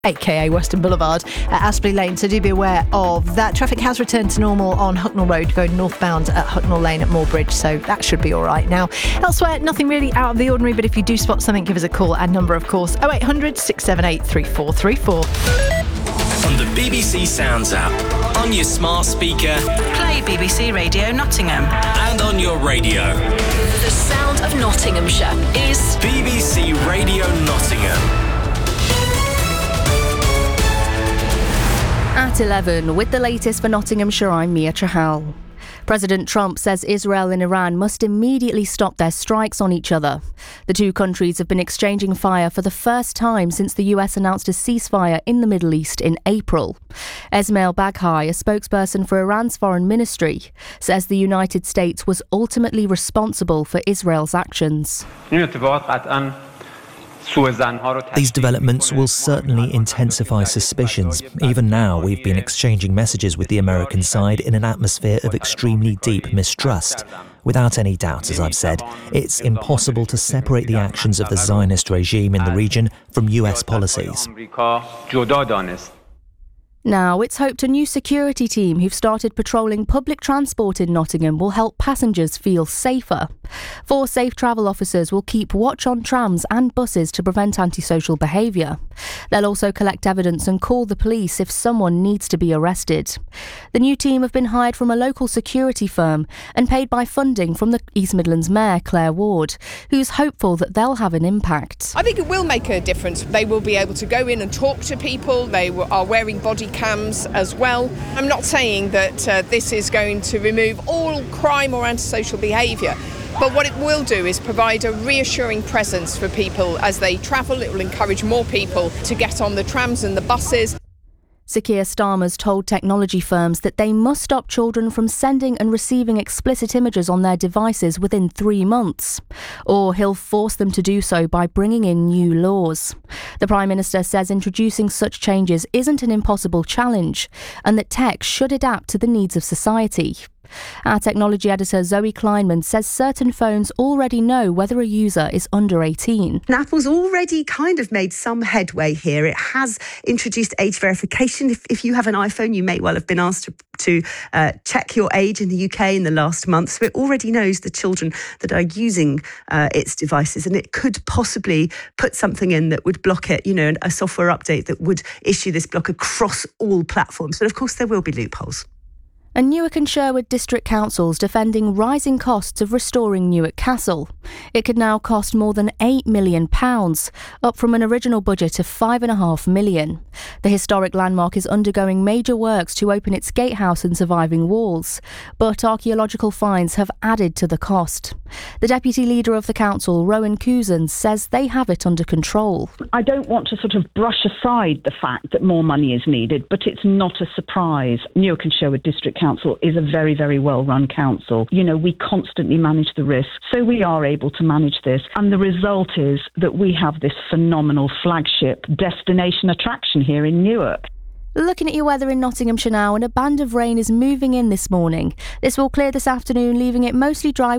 aka Western Boulevard at Aspley Lane, so do be aware of that. Traffic has returned to normal on Hucknall Road going northbound at Hucknall Lane at Moorbridge, so that should be all right now. Elsewhere, nothing really out of the ordinary, but if you do spot something, give us a call. Our number, of course, 0800 678 3434. On the BBC Sounds app, on your smart speaker, play BBC Radio Nottingham, and on your radio. The sound of Nottinghamshire is BBC Radio Nottingham. At 11, with the latest for Nottinghamshire, I'm Mia Chahal. President Trump says Israel and Iran must immediately stop their strikes on each other. The two countries have been exchanging fire for the first time since the US announced a ceasefire in the Middle East in April. Esmail Baghai, a spokesperson for Iran's foreign ministry, says the United States was ultimately responsible for Israel's actions. These developments will certainly intensify suspicions. Even now, we've been exchanging messages with the American side in an atmosphere of extremely deep mistrust. Without any doubt, as I've said, it's impossible to separate the actions of the Zionist regime in the region from US policies. Now, it's hoped a new security team who've started patrolling public transport in Nottingham will help passengers feel safer. 4 safe travel officers will keep watch on trams and buses to prevent antisocial behaviour. They'll also collect evidence and call the police if someone needs to be arrested. The new team have been hired from a local security firm and paid by funding from the East Midlands Mayor, Claire Ward, who's hopeful that they'll have an impact. I think it will make a difference. They will be able to go in and talk to people. They are wearing body cams as well. I'm not saying that this is going to remove all crime or antisocial behaviour, but what it will do is provide a reassuring presence for people as they travel. It will encourage more people to get on the trams and the buses. Sir Keir Starmer's told technology firms that they must stop children from sending and receiving explicit images on their devices within 3 months, or he'll force them to do so by bringing in new laws. The Prime Minister says introducing such changes isn't an impossible challenge and that tech should adapt to the needs of society. Our technology editor Zoe Kleinman says certain phones already know whether a user is under 18. And Apple's already kind of made some headway here. It has introduced age verification. If you have an iPhone, you may well have been asked to check your age in the UK in the last month. So it already knows the children that are using its devices, and it could possibly put something in that would block it, a software update that would issue this block across all platforms. But of course, there will be loopholes. And Newark and Sherwood District Councils defending rising costs of restoring Newark Castle. It could now cost more than £8 million, up from an original budget of £5.5 million. The historic landmark is undergoing major works to open its gatehouse and surviving walls, but archaeological finds have added to the cost. The deputy leader of the council, Rowan Cousins, says they have it under control. I don't want to sort of brush aside the fact that more money is needed, but it's not a surprise. Newark and Sherwood District Council is a very, very well-run council. We constantly manage the risks, so we are able to manage this. And the result is that we have this phenomenal flagship destination attraction here in Newark. Looking at your weather in Nottinghamshire now, and a band of rain is moving in this morning. This will clear this afternoon, leaving it mostly dry